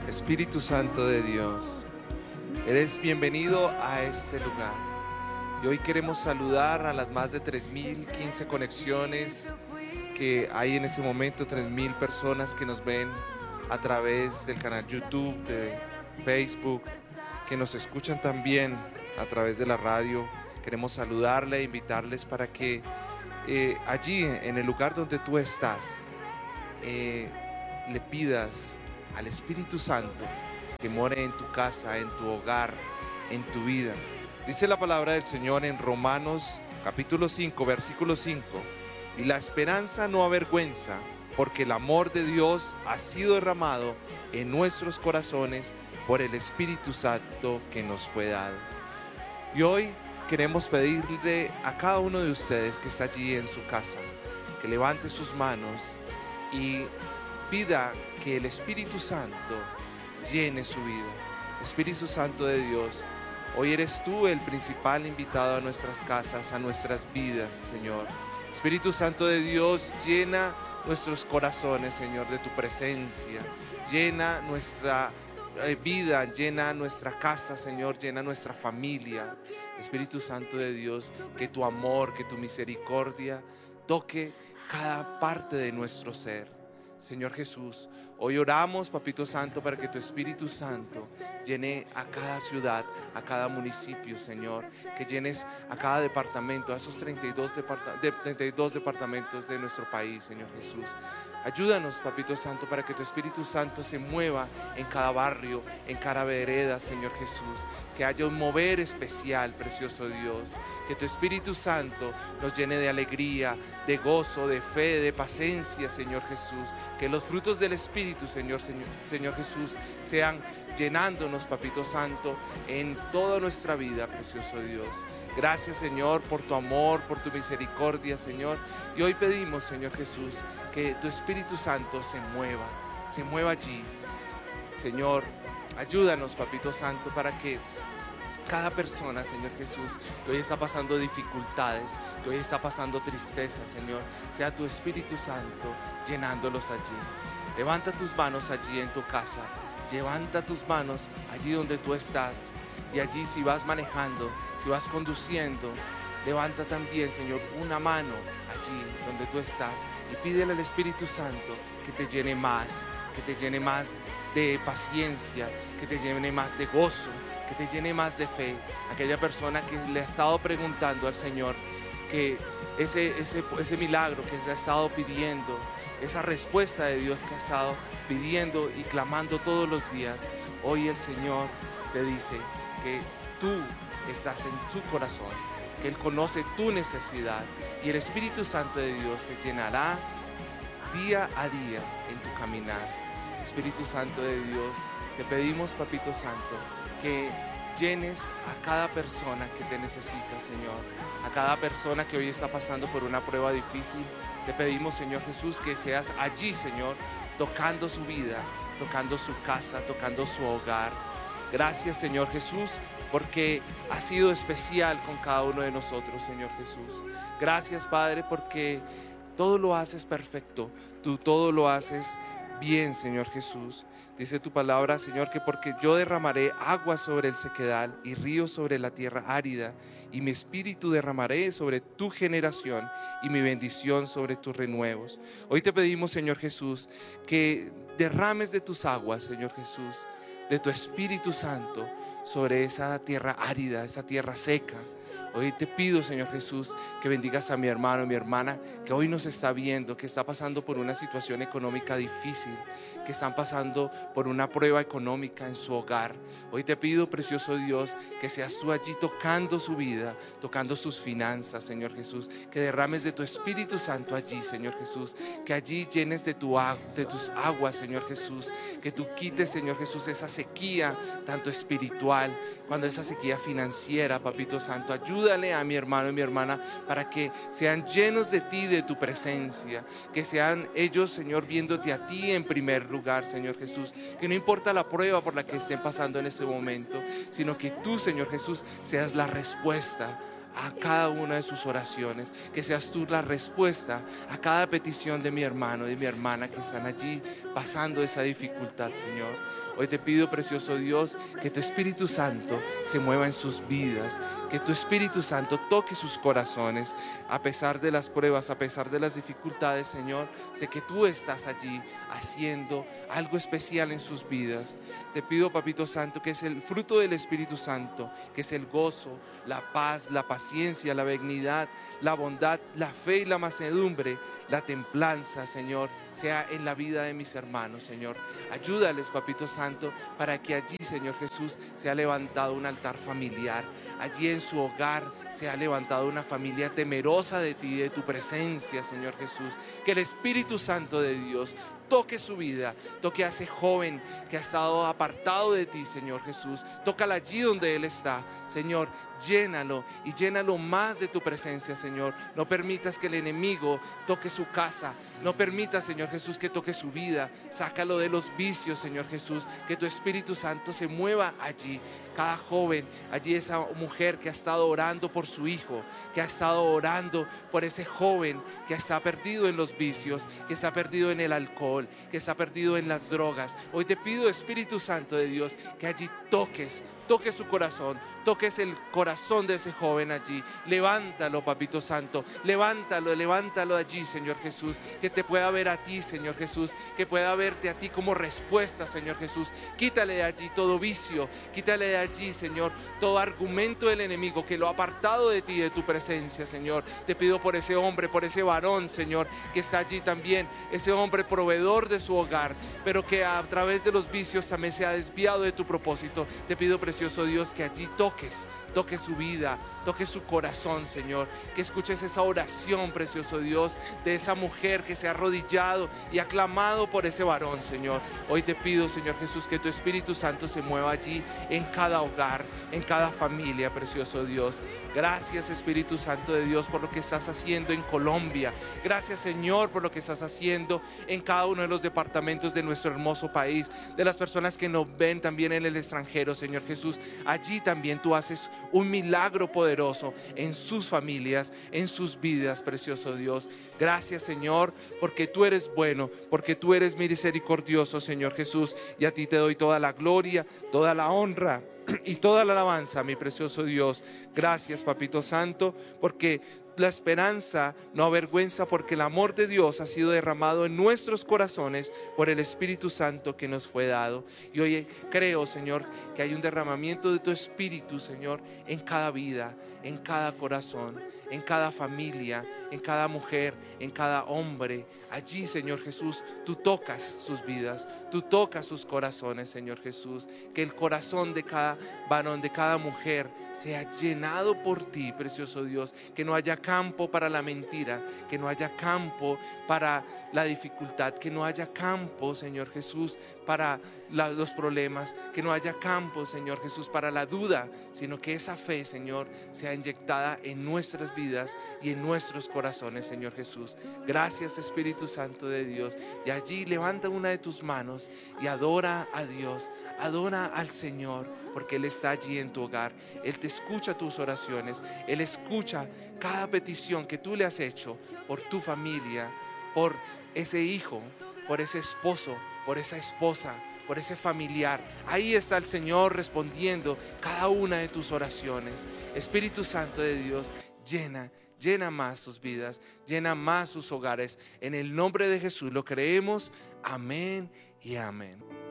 Espíritu Santo de Dios, eres bienvenido a este lugar. Y hoy queremos saludar a las más de 3015 conexiones que hay en ese momento, 3000 personas que nos ven a través del canal YouTube, de Facebook, que nos escuchan también a través de la radio. Queremos saludarle e invitarles para que allí, en el lugar donde tú estás, le pidas al Espíritu Santo que more en tu casa, en tu hogar, en tu vida. Dice la palabra del Señor en Romanos capítulo 5, versículo 5: y la esperanza no avergüenza, porque el amor de Dios ha sido derramado en nuestros corazones por el Espíritu Santo que nos fue dado. Y hoy queremos pedirle a cada uno de ustedes que está allí en su casa, que levante sus manos y pida que el Espíritu Santo llene su vida. Espíritu Santo de Dios, hoy eres tú el principal invitado a nuestras casas, a nuestras vidas, Señor. Espíritu Santo de Dios, llena nuestros corazones, Señor, de tu presencia. Llena nuestra vida, llena nuestra casa, Señor, llena nuestra familia. Espíritu Santo de Dios, que tu amor, que tu misericordia toque cada parte de nuestro ser. Señor Jesús, hoy oramos, Papito Santo, para que tu Espíritu Santo llene a cada ciudad, a cada municipio, Señor, que llenes a cada departamento, a esos 32 departamentos de nuestro país, Señor Jesús. Ayúdanos, Papito Santo, para que tu Espíritu Santo se mueva en cada barrio, en cada vereda, Señor Jesús. Que haya un mover especial, precioso Dios. Que tu Espíritu Santo nos llene de alegría, de gozo, de fe, de paciencia, Señor Jesús. Que los frutos del Espíritu, Señor Jesús, sean llenándonos, Papito Santo, en toda nuestra vida, precioso Dios. Gracias, Señor, por tu amor, por tu misericordia, Señor. Y hoy pedimos, Señor Jesús, que tu Espíritu Santo se mueva allí. Señor, ayúdanos, Papito Santo, para que cada persona, Señor Jesús, que hoy está pasando dificultades, que hoy está pasando tristeza, Señor, sea tu Espíritu Santo llenándolos allí. Levanta tus manos allí en tu casa, levanta tus manos allí donde tú estás. Y allí, si vas manejando, si vas conduciendo, levanta también, Señor, una mano allí donde tú estás y pídele al Espíritu Santo que te llene más de paciencia, que te llene más de gozo, que te llene más de fe. Aquella persona que le ha estado preguntando al Señor que ese milagro que se ha estado pidiendo, esa respuesta de Dios que ha estado pidiendo y clamando todos los días, hoy el Señor te dice que tú estás en su corazón, que Él conoce tu necesidad y el Espíritu Santo de Dios te llenará día a día en tu caminar. Espíritu Santo de Dios, te pedimos, Papito Santo, que llenes a cada persona que te necesita, Señor, a cada persona que hoy está pasando por una prueba difícil. Te pedimos, Señor Jesús, que seas allí, Señor, tocando su vida, tocando su casa, tocando su hogar. Gracias, Señor Jesús, porque has sido especial con cada uno de nosotros, Señor Jesús. Gracias, Padre, porque todo lo haces perfecto, tú todo lo haces bien, Señor Jesús. Dice tu palabra, Señor, que porque yo derramaré agua sobre el sequedal y ríos sobre la tierra árida, y mi espíritu derramaré sobre tu generación y mi bendición sobre tus renuevos. Hoy te pedimos, Señor Jesús, que derrames de tus aguas, Señor Jesús, de tu Espíritu Santo sobre esa tierra árida, esa tierra seca. Hoy te pido, Señor Jesús, que bendigas a mi hermano, mi hermana, que hoy nos está viendo, que está pasando por una situación económica difícil, que están pasando por una prueba económica en su hogar. Hoy te pido, precioso Dios, que seas tú allí tocando su vida, tocando sus finanzas, Señor Jesús, que derrames de tu Espíritu Santo allí, Señor Jesús, que allí llenes de tus aguas, Señor Jesús, que tú quites, Señor Jesús, esa sequía tanto espiritual, cuando esa sequía financiera, Papito Santo. Ayúdale a mi hermano y mi hermana para que sean llenos de ti, de tu presencia, que sean ellos, Señor, viéndote a ti en primer lugar, Señor Jesús, que no importa la prueba por la que estén pasando en este momento, sino que tú, Señor Jesús, seas la respuesta a cada una de sus oraciones, que seas tú la respuesta a cada petición de mi hermano, de mi hermana que están allí pasando esa dificultad, Señor. Hoy te pido, precioso Dios, que tu Espíritu Santo se mueva en sus vidas, que tu Espíritu Santo toque sus corazones, a pesar de las pruebas, a pesar de las dificultades, Señor. Sé que tú estás allí haciendo algo especial en sus vidas. Te pido, Papito Santo, que es el fruto del Espíritu Santo, que es el gozo, la paz, la paciencia, la benignidad, la bondad, la fe y la mansedumbre, la templanza, Señor, sea en la vida de mis hermanos, Señor. Ayúdales, Papito Santo, para que allí, Señor Jesús, sea levantado un altar familiar. Allí en su hogar se ha levantado una familia temerosa de ti, de tu presencia, Señor Jesús. Que el Espíritu Santo de Dios toque su vida, toque a ese joven que ha estado apartado de ti, Señor Jesús. Tócala allí donde él está, Señor. Llénalo y llénalo más de tu presencia, Señor. No permitas que el enemigo toque su casa. No permitas, Señor Jesús, que toque su vida. Sácalo de los vicios, Señor Jesús. Que tu Espíritu Santo se mueva allí. Cada joven, allí esa mujer que ha estado orando por su hijo, que ha estado orando por ese joven que está perdido en los vicios, que está perdido en el alcohol, que está perdido en las drogas. Hoy te pido, Espíritu Santo de Dios, que allí toques su corazón, toques el corazón de ese joven allí. Levántalo, Papito Santo, levántalo allí, Señor Jesús, que te pueda ver a ti, Señor Jesús, que pueda verte a ti como respuesta, Señor Jesús. Quítale de allí todo vicio, quítale de allí, Señor, todo argumento del enemigo que lo ha apartado de ti, de tu presencia, Señor. Te pido por ese hombre, por ese varón, Señor, que está allí también, ese hombre proveedor de su hogar, pero que a través de los vicios también se ha desviado de tu propósito. Te pido, precioso Dios, que allí toques su vida, toques su corazón, Señor. Que escuches esa oración, precioso Dios, de esa mujer que se ha arrodillado y ha clamado por ese varón, Señor. Hoy te pido, Señor Jesús, que tu Espíritu Santo se mueva allí en cada hogar, en cada familia, precioso Dios. Gracias, Espíritu Santo de Dios, por lo que estás haciendo en Colombia. Gracias, Señor, por lo que estás haciendo en cada uno de los departamentos de nuestro hermoso país, de las personas que nos ven también en el extranjero, Señor Jesús. Allí también tú haces un milagro poderoso en sus familias, en sus vidas, precioso Dios. Gracias, Señor, porque tú eres bueno, porque tú eres misericordioso, Señor Jesús, y a ti te doy toda la gloria, toda la honra y toda la alabanza, mi precioso Dios. Gracias, Papito Santo, porque la esperanza no avergüenza, porque el amor de Dios ha sido derramado en nuestros corazones por el Espíritu Santo que nos fue dado. Y hoy creo, Señor, que hay un derramamiento de tu Espíritu, Señor, en cada vida, en cada corazón, en cada familia, en cada mujer, en cada hombre. Allí, Señor Jesús, tú tocas sus vidas, tú tocas sus corazones, Señor Jesús. Que el corazón de cada varón, de cada mujer, sea llenado por ti, precioso Dios. Que no haya campo para la mentira, que no haya campo para la dificultad, que no haya campo, Señor Jesús, para los problemas, que no haya campo, Señor Jesús, para la duda, sino que esa fe, Señor, sea inyectada en nuestras vidas y en nuestros corazones, Señor Jesús. Gracias, Espíritu Santo de Dios. Y allí levanta una de tus manos y adora a Dios, adora al Señor, porque Él está allí en tu hogar. Él te escucha tus oraciones, Él escucha cada petición que tú le has hecho por tu familia, por ese hijo, por ese esposo, por esa esposa, por ese familiar. Ahí está el Señor respondiendo cada una de tus oraciones. Espíritu Santo de Dios, llena más sus vidas, llena más sus hogares. En el nombre de Jesús lo creemos. Amén y amén.